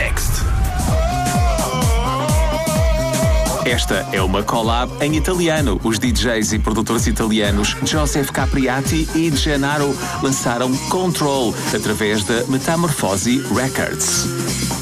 Next. Esta é uma collab em italiano. Os DJs e produtores italianos Joseph Capriati e Gennaro lançaram Control através da Metamorfose Records.